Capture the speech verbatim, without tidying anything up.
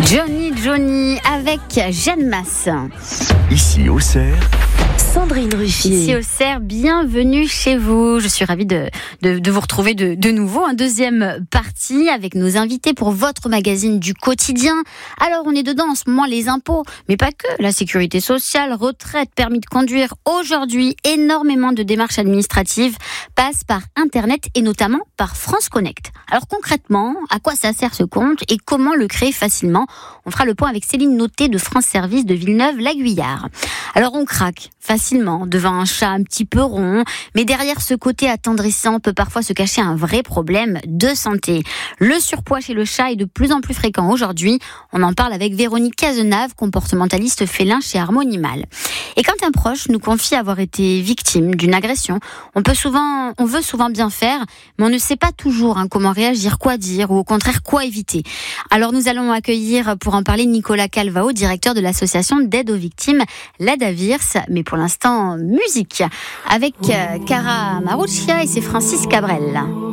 Johnny Johnny avec Jeanne Masse. Ici Auxerre, Sandrine Ruffier. Ici Auxerre, bienvenue chez vous. Je suis ravie de, de, de vous retrouver de, de nouveau. Un deuxième partie avec nos invités pour votre magazine du quotidien. Alors on est dedans en ce moment, les impôts, mais pas que. La sécurité sociale, retraite, permis de conduire. Aujourd'hui, énormément de démarches administratives passent par Internet et notamment par France Connect. Alors concrètement, à quoi ça sert ce compte et comment le créer facilement? On fera le point avec Céline Noté de France Service de Villeneuve-la-Guyard. Alors on craque facilement devant un chat un petit peu rond, mais derrière ce côté attendrissant peut parfois se cacher un vrai problème de santé. Le surpoids chez le chat est de plus en plus fréquent aujourd'hui. On en parle avec Véronique Cazenave, comportementaliste félin chez Harmonimal. Et quand un proche nous confie avoir été victime d'une agression, on peut souvent, on veut souvent bien faire, mais on ne sait pas toujours hein, comment réagir, quoi dire ou au contraire quoi éviter. Alors nous allons accueillir pour en parler Nicolas Calvao, directeur de l'association d'aide aux victimes, l'Adavirs, mais pour l'instant musique avec Cara Maruccia et c'est Francis Cabrel.